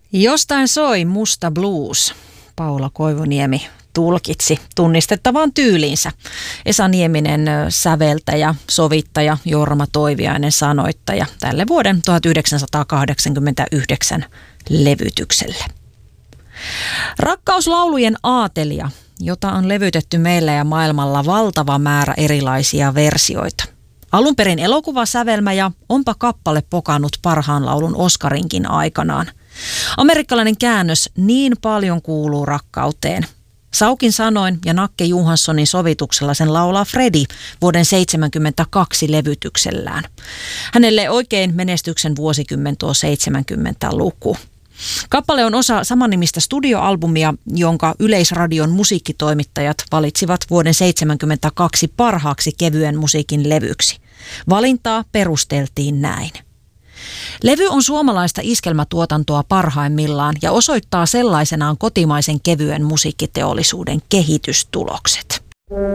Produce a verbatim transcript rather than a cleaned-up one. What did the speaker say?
Jostain soi musta blues. Paula Koivuniemi tulkitsi tunnistettavaan tyyliinsä. Esa Nieminen säveltäjä, sovittaja, Jorma Toiviainen sanoittaja tälle vuoden tuhatyhdeksänsataakahdeksankymmentäyhdeksän levytykselle. Rakkauslaulujen aatelia, jota on levytetty meillä ja maailmalla valtava määrä erilaisia versioita. Alun perin elokuvasävelmä ja onpa kappale pokannut parhaan laulun Oscarinkin aikanaan. Amerikkalainen käännös Niin paljon kuuluu rakkauteen. Saukin sanoin ja Nakke Johanssonin sovituksella sen laulaa Freddie vuoden seitsemänkymmentäkaksi levytyksellään. Hänelle oikein menestyksen vuosikymmen tuo seitsemänkymmentäluku. Kappale on osa samannimistä studioalbumia, jonka Yleisradion musiikkitoimittajat valitsivat vuoden seitsemänkymmentäkaksi parhaaksi kevyen musiikin levyksi. Valintaa perusteltiin näin. Levy on suomalaista iskelmätuotantoa parhaimmillaan ja osoittaa sellaisenaan kotimaisen kevyen musiikkiteollisuuden kehitystulokset.